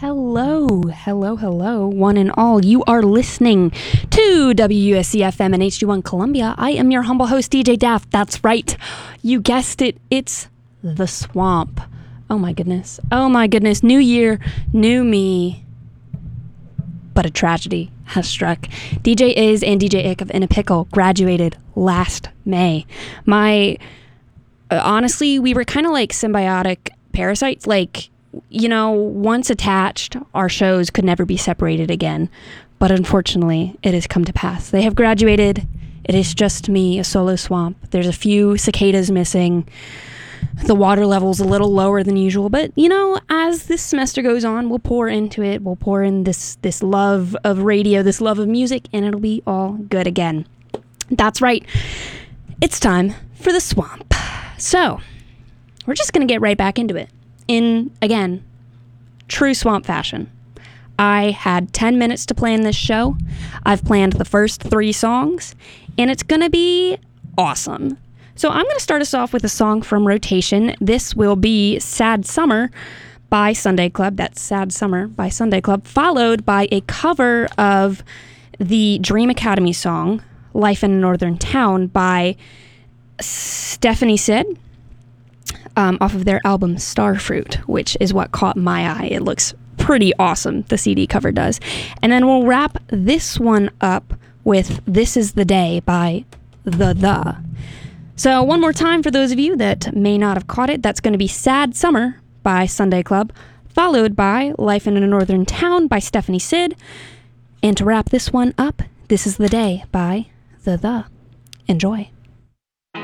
Hello, one and all. You are listening to WUSC-FM and HD1 Columbia. I am your humble host, DJ Daft. That's right. You guessed it. It's The Swamp. Oh my goodness. New year, new me. But a tragedy has struck. DJ Iz and DJ Ick of In a Pickle graduated last May. Honestly, we were kind of like symbiotic parasites. Like, you know, once attached, our shows could never be separated again. But unfortunately, it has come to pass. They have graduated. It is just me, a solo swamp. There's a few cicadas missing. The water level's a little lower than usual. But, you know, as this semester goes on, we'll pour into it. We'll pour in this love of radio, this love of music, and it'll be all good again. That's right. It's time for The Swamp. So, we're just going to get right back into it. In, again, true swamp fashion. I had 10 minutes to plan this show. I've planned the first 3 songs, and it's going to be awesome. So I'm going to start us off with a song from rotation. This will be Sad Summer by Sunday Club. That's Sad Summer by Sunday Club, followed by a cover of the Dream Academy song, Life in a Northern Town by Stephanie Sid. Off of their album Starfruit, which is what caught my eye. It looks pretty awesome, the CD cover does. And then we'll wrap this one up with This Is the Day by The. So one more time for those of you that may not have caught it, that's going to be Sad Summer by Sunday Club, followed by Life in a Northern Town by Stephanie Sid. And to wrap this one up, This Is the Day by The. Enjoy.